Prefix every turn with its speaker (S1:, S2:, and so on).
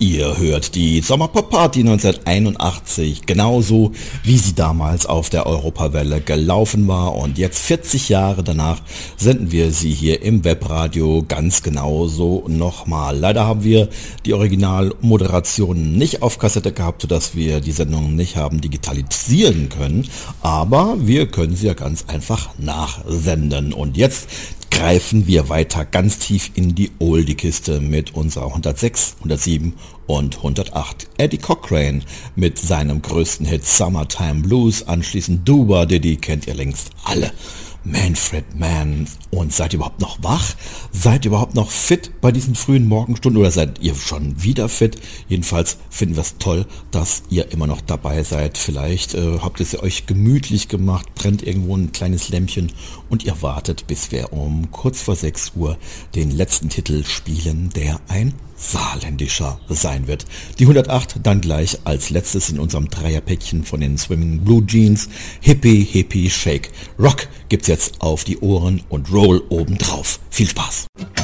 S1: Ihr hört die Sommerpop-Party 1981, genauso wie sie damals auf der Europawelle gelaufen war, und jetzt 40 Jahre danach senden wir sie hier im Webradio ganz genauso nochmal. Leider haben wir die Originalmoderation nicht auf Kassette gehabt, sodass wir die Sendung nicht haben digitalisieren können, aber wir können sie ja ganz einfach nachsenden. Und jetzt greifen wir weiter ganz tief in die Oldie-Kiste mit unserer 106, 107 und 108. Eddie Cochrane mit seinem größten Hit Summertime Blues, anschließend Duba Diddy, kennt ihr längst alle. Manfred Mann. Und seid ihr überhaupt noch wach? Seid ihr überhaupt noch fit bei diesen frühen Morgenstunden oder seid ihr schon wieder fit? Jedenfalls finden wir es toll, dass ihr immer noch dabei seid. Vielleicht habt ihr es euch gemütlich gemacht, brennt irgendwo ein kleines Lämpchen und ihr wartet, bis wir um kurz vor 6 Uhr den letzten Titel spielen, der ein saarländischer sein wird. Die 108 dann gleich als letztes in unserem Dreierpäckchen von den Swimming Blue Jeans. Hippie, Hippie, Shake. Rock gibt's jetzt auf die Ohren und Roll obendrauf. Viel Spaß!